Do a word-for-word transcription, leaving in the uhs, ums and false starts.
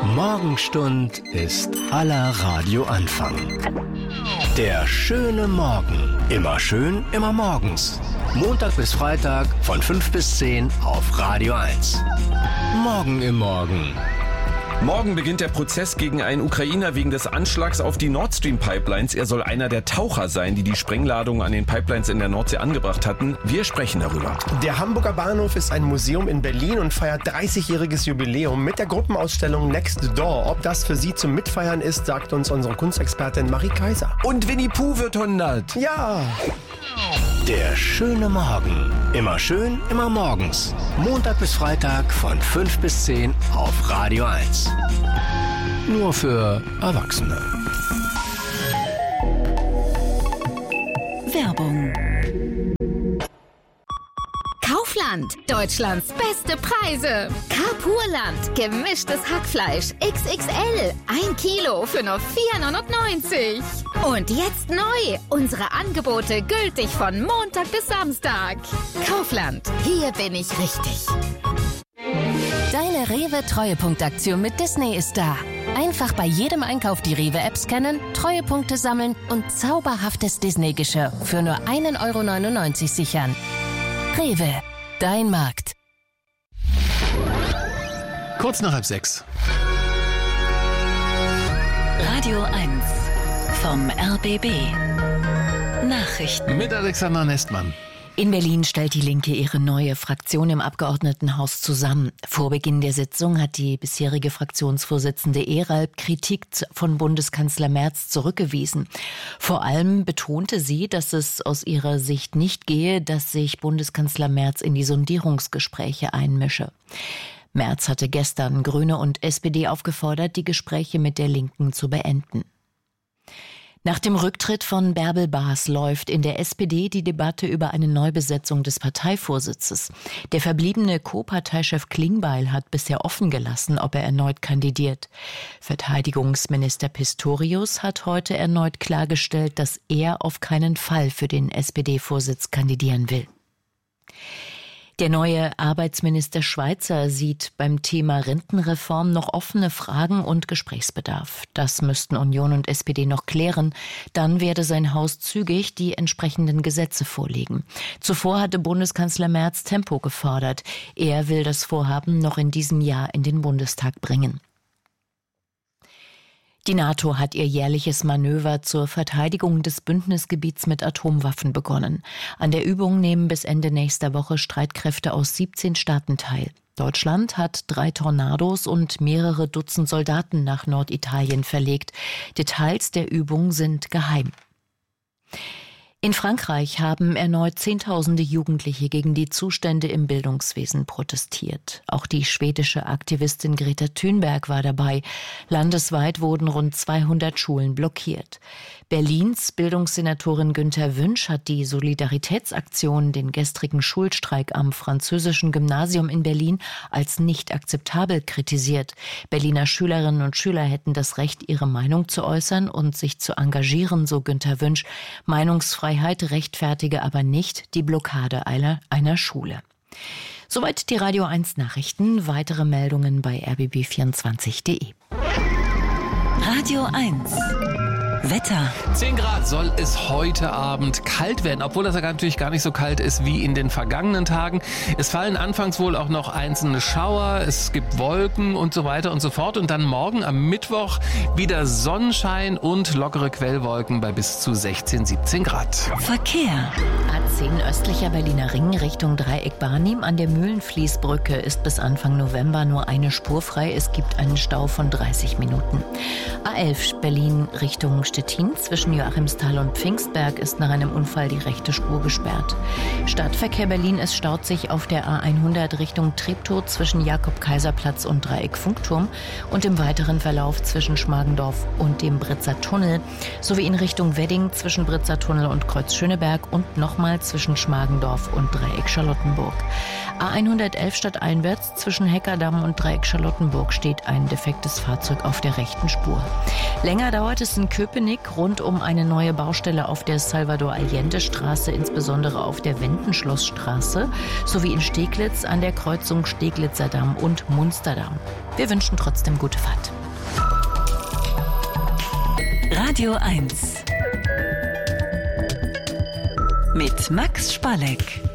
Morgenstund ist aller Radioanfang. Der schöne Morgen. Immer schön, immer morgens. Montag bis Freitag von fünf bis zehn auf Radio eins. Morgen im Morgen. Morgen beginnt der Prozess gegen einen Ukrainer wegen des Anschlags auf die Nord Stream Pipelines. Er soll einer der Taucher sein, die die Sprengladungen an den Pipelines in der Nordsee angebracht hatten. Wir sprechen darüber. Der Hamburger Bahnhof ist ein Museum in Berlin und feiert dreißigjähriges Jubiläum mit der Gruppenausstellung Next Door. Ob das für Sie zum Mitfeiern ist, sagt uns unsere Kunstexpertin Marie Kaiser. Und Winnie Pooh wird hundert. Ja! Der schöne Morgen. Immer schön, immer morgens. Montag bis Freitag von fünf bis zehn auf Radio eins. Nur für Erwachsene. Werbung. Kaufland, Deutschlands beste Preise. Carpurland, gemischtes Hackfleisch X X L, ein Kilo für nur vier neunundneunzig. Und jetzt neu, unsere Angebote gültig von Montag bis Samstag. Kaufland, hier bin ich richtig. Deine Rewe-Treuepunktaktion mit Disney ist da. Einfach bei jedem Einkauf die Rewe-App scannen, Treuepunkte sammeln und zauberhaftes Disney-Geschirr für nur ein Euro neunundneunzig sichern. Rewe, dein Markt. Kurz nach halb sechs. Radio eins vom R B B. Nachrichten. Mit Alexander Nestmann. In Berlin stellt die Linke ihre neue Fraktion im Abgeordnetenhaus zusammen. Vor Beginn der Sitzung hat die bisherige Fraktionsvorsitzende Eralb Kritik von Bundeskanzler Merz zurückgewiesen. Vor allem betonte sie, dass es aus ihrer Sicht nicht gehe, dass sich Bundeskanzler Merz in die Sondierungsgespräche einmische. Merz hatte gestern Grüne und S P D aufgefordert, die Gespräche mit der Linken zu beenden. Nach dem Rücktritt von Bärbel Baas läuft in der S P D die Debatte über eine Neubesetzung des Parteivorsitzes. Der verbliebene Co-Parteichef Klingbeil hat bisher offen gelassen, ob er erneut kandidiert. Verteidigungsminister Pistorius hat heute erneut klargestellt, dass er auf keinen Fall für den S P D-Vorsitz kandidieren will. Der neue Arbeitsminister Schweizer sieht beim Thema Rentenreform noch offene Fragen und Gesprächsbedarf. Das müssten Union und S P D noch klären. Dann werde sein Haus zügig die entsprechenden Gesetze vorlegen. Zuvor hatte Bundeskanzler Merz Tempo gefordert. Er will das Vorhaben noch in diesem Jahr in den Bundestag bringen. Die NATO hat ihr jährliches Manöver zur Verteidigung des Bündnisgebiets mit Atomwaffen begonnen. An der Übung nehmen bis Ende nächster Woche Streitkräfte aus siebzehn Staaten teil. Deutschland hat drei Tornados und mehrere Dutzend Soldaten nach Norditalien verlegt. Details der Übung sind geheim. In Frankreich haben erneut Zehntausende Jugendliche gegen die Zustände im Bildungswesen protestiert. Auch die schwedische Aktivistin Greta Thunberg war dabei. Landesweit wurden rund zweihundert Schulen blockiert. Berlins Bildungssenatorin Günther Wünsch hat die Solidaritätsaktion, den gestrigen Schulstreik am französischen Gymnasium in Berlin, als nicht akzeptabel kritisiert. Berliner Schülerinnen und Schüler hätten das Recht, ihre Meinung zu äußern und sich zu engagieren, so Günther Wünsch. Meinungsfreiheit rechtfertige aber nicht die Blockade einer, einer Schule. Soweit die Radio eins Nachrichten. Weitere Meldungen bei r b b vierundzwanzig punkt d e. Radio eins. Wetter. zehn Grad soll es heute Abend kalt werden, obwohl das ja natürlich gar nicht so kalt ist wie in den vergangenen Tagen. Es fallen anfangs wohl auch noch einzelne Schauer, es gibt Wolken und so weiter und so fort. Und dann morgen am Mittwoch wieder Sonnenschein und lockere Quellwolken bei bis zu sechzehn, siebzehn Grad. Verkehr. A zehn östlicher Berliner Ring Richtung Dreieck Barnim. An der Mühlenfließbrücke ist bis Anfang November nur eine Spur frei. Es gibt einen Stau von dreißig Minuten. A elf Berlin Richtung Stettin zwischen Joachimsthal und Pfingstberg ist nach einem Unfall die rechte Spur gesperrt. Stadtverkehr Berlin, es staut sich auf der A hundert Richtung Treptow zwischen Jakob-Kaiser-Platz und Dreieck Funkturm und im weiteren Verlauf zwischen Schmargendorf und dem Britzer Tunnel sowie in Richtung Wedding zwischen Britzer Tunnel und Kreuz Schöneberg und nochmal zwischen Schmargendorf und Dreieck Charlottenburg. A hundertelf stadteinwärts zwischen Heckerdamm und Dreieck Charlottenburg steht ein defektes Fahrzeug auf der rechten Spur. Länger dauert es in Köpenick Köpenick rund um eine neue Baustelle auf der Salvador-Allende-Straße, insbesondere auf der Wendenschlossstraße, sowie in Steglitz an der Kreuzung Steglitzer Damm und Munsterdamm. Wir wünschen trotzdem gute Fahrt. Radio eins mit Max Spalleck.